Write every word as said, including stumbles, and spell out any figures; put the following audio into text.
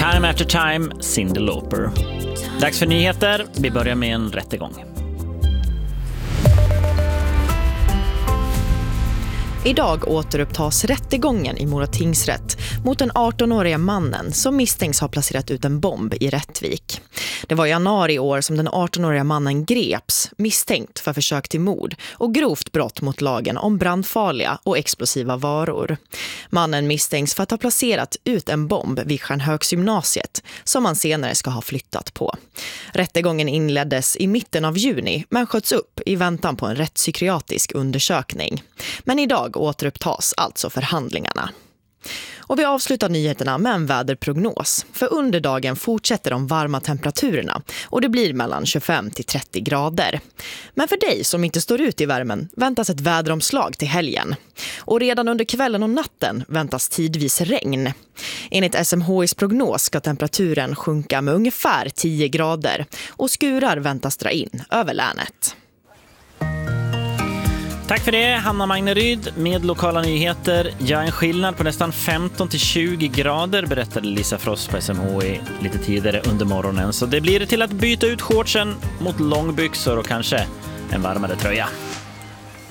Time After Time, Cyndi Lauper. Dags för nyheter. Vi börjar med en rättegång. Idag återupptas rättegången i Mora tingsrätt mot den arton-åriga mannen som misstänks ha placerat ut en bomb i Rättvik. Det var i januari i år som den arton-åriga mannen greps misstänkt för försök till mord och grovt brott mot lagen om brandfarliga och explosiva varor. Mannen misstänks för att ha placerat ut en bomb vid Stjärnhögsgymnasiet som man senare ska ha flyttat på. Rättegången inleddes i mitten av juni men sköts upp i väntan på en rättspsykiatrisk undersökning. Men idag återupptas alltså förhandlingarna. Och vi avslutar nyheterna med en väderprognos. För under dagen fortsätter de varma temperaturerna och det blir mellan tjugofem till trettio grader. Men för dig som inte står ut i värmen väntas ett väderomslag till helgen. Och redan under kvällen och natten väntas tidvis regn. Enligt S M H I:s prognos ska temperaturen sjunka med ungefär tio grader och skurar väntas dra in över länet. Tack för det, Hanna Magneryd med lokala nyheter. Ja, en skillnad på nästan femton till tjugo grader berättade Lisa Frost på S M H I lite tidigare under morgonen. Så det blir till att byta ut shortsen mot långbyxor och kanske en varmare tröja.